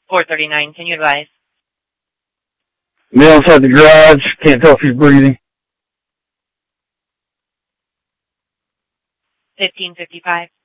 439, can you advise? Male inside the garage, can't tell if he's breathing. 1555.